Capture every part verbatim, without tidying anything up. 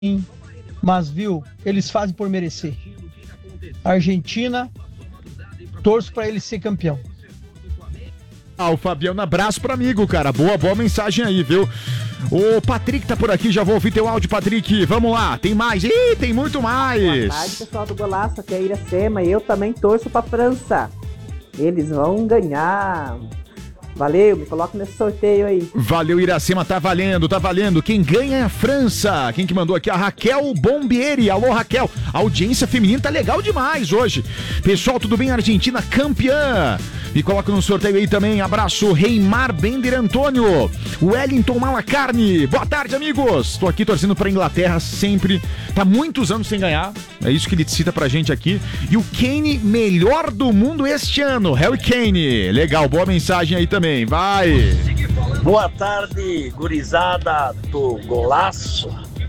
mas viu, eles fazem por merecer. Argentina, torço para ele ser campeão. Ah, o Fabiano, abraço pro amigo, cara. Boa, boa mensagem aí, viu? O Patrick tá por aqui, já vou ouvir teu áudio, Patrick. Vamos lá, tem mais? Ih, tem muito mais. Boa tarde, pessoal do Golaço, aqui é a Iracema e eu também torço pra França. Eles vão ganhar. Valeu, me coloca nesse sorteio aí. Valeu, Iracema, tá valendo, tá valendo. Quem ganha é a França. Quem que mandou aqui? A Raquel Bombieri. Alô, Raquel. A audiência feminina tá legal demais hoje. Pessoal, tudo bem? Argentina campeã. Me coloca no sorteio aí também. Abraço, Reimar Bender Antônio. Wellington Malacarne. Boa tarde, amigos. Tô aqui torcendo pra Inglaterra sempre. Tá muitos anos sem ganhar. É isso que ele cita pra gente aqui. E o Kane, melhor do mundo este ano. Harry Kane. Legal, boa mensagem aí também. Vai. Boa tarde, gurizada do Golaço.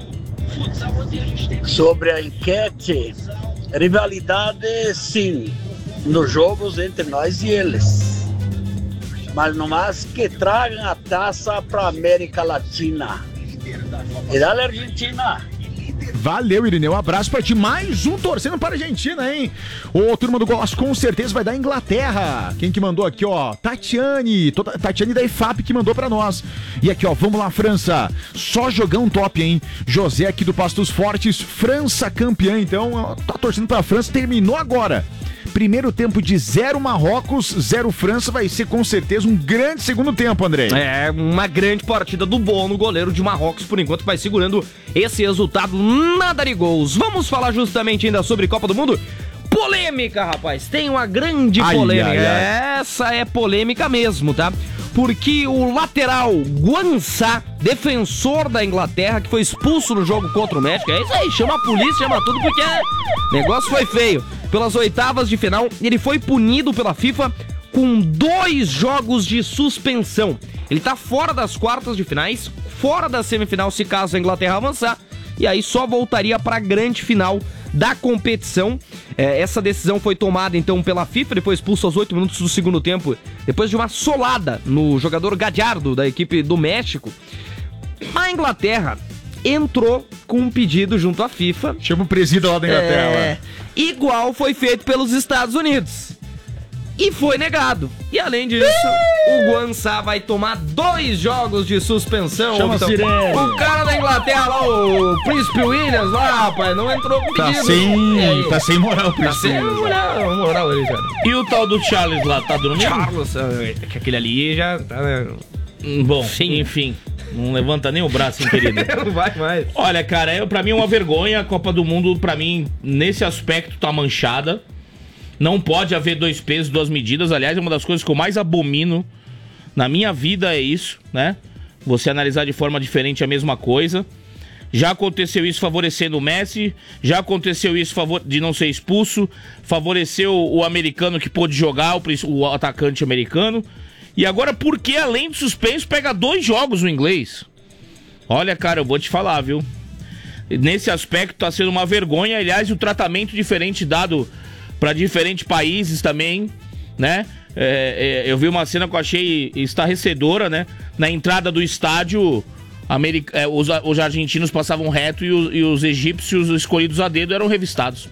Sobre a enquete, rivalidade sim, nos jogos entre nós e eles. Mas não mais que tragam a taça para América Latina. E dá a Argentina. Valeu, Irineu. Um abraço pra ti. Mais um torcendo para a Argentina, hein? Ô, turma do Golaço, com certeza vai dar Inglaterra. Quem que mandou aqui, ó? Tatiane. Toda, Tatiane da I F A P que mandou pra nós. E aqui, ó, vamos lá, França. Só jogão top, hein? José aqui do Pastos Fortes. França campeã, então. Ó, tá torcendo pra França. Terminou agora. Primeiro tempo de zero Marrocos, zero França, vai ser com certeza um grande segundo tempo, André. É, uma grande partida do Bono, goleiro de Marrocos, por enquanto vai segurando esse resultado, nada de gols. Vamos falar justamente ainda sobre Copa do Mundo? Polêmica, rapaz, tem uma grande ai, polêmica, ai, ai. Essa é polêmica mesmo, tá? Porque o lateral Guansá, defensor da Inglaterra, que foi expulso no jogo contra o México, é isso aí, chama a polícia, chama tudo, porque o negócio foi feio. Pelas oitavas de final, ele foi punido pela FIFA com dois jogos de suspensão. Ele tá fora das quartas de finais, fora da semifinal se caso a Inglaterra avançar, e aí só voltaria para a grande final da competição. É, essa decisão foi tomada então pela FIFA, ele foi expulso aos oito minutos do segundo tempo, depois de uma solada no jogador Gallardo da equipe do México. A Inglaterra entrou com um pedido junto à FIFA. Chama o presídio lá da Inglaterra. É, igual foi feito pelos Estados Unidos. E foi negado. E além disso, o Guansá vai tomar dois jogos de suspensão. Chama então, o cara da Inglaterra lá, o Príncipe Williams lá, rapaz, não entrou com tá pedido. Sem, tá sem moral, o Príncipe. Tá sem moral, moral ele, cara. E o tal do Charles lá, tá dormindo? Charles, que aquele ali já tá... Bom, sim, enfim. Não levanta nem o braço, hein, querido? Não vai mais. Olha, cara, é, pra mim é uma vergonha. A Copa do Mundo, pra mim, nesse aspecto, tá manchada. Não pode haver dois pesos, duas medidas. Aliás, é uma das coisas que eu mais abomino na minha vida, é isso, né? Você analisar de forma diferente a mesma coisa. Já aconteceu isso favorecendo o Messi. Já aconteceu isso de não ser expulso. Favoreceu o americano que pôde jogar, o, o atacante americano. E agora, por que além do suspenso, pega dois jogos no inglês? Olha, cara, eu vou te falar, viu? Nesse aspecto tá sendo uma vergonha. Aliás, o tratamento diferente dado para diferentes países também, né? É, é, eu vi uma cena que eu achei estarrecedora, né? Na entrada do estádio, America... é, os, os argentinos passavam reto e os, e os egípcios escolhidos a dedo eram revistados.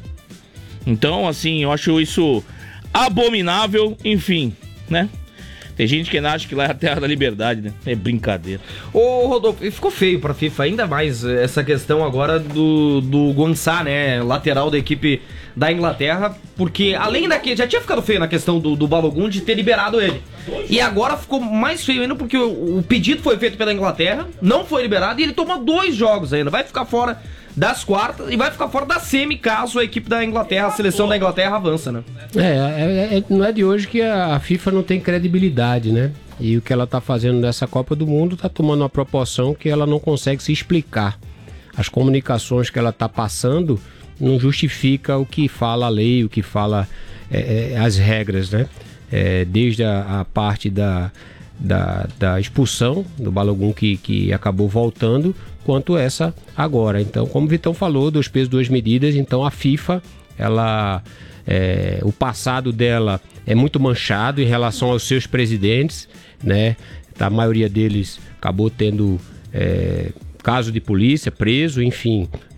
Então, assim, eu acho isso abominável, enfim, né? Tem gente que acha que lá é a terra da liberdade, né? É brincadeira. Ô, Rodolfo, ficou feio pra FIFA, ainda mais essa questão agora do, do Guansá, né? Lateral da equipe da Inglaterra, porque além daquele, já tinha ficado feio na questão do, do Balogun de ter liberado ele. E agora ficou mais feio ainda porque o, o pedido foi feito pela Inglaterra, não foi liberado e ele tomou dois jogos ainda. Vai ficar fora das quartas e vai ficar fora da semi caso a equipe da Inglaterra, a seleção da Inglaterra avança, né? É, é, é não é de hoje que a FIFA não tem credibilidade, né? E o que ela tá fazendo nessa Copa do Mundo tá tomando uma proporção que ela não consegue se explicar. As comunicações que ela tá passando não justifica o que fala a lei, o que fala é, é, as regras, né? É, desde a, a parte da, da, da expulsão do Balogun que, que acabou voltando, quanto essa agora. Então, como o Vitão falou, dois pesos, duas medidas, então a FIFA, ela, é, o passado dela é muito manchado em relação aos seus presidentes, né? A maioria deles acabou tendo é, caso de polícia, preso, enfim.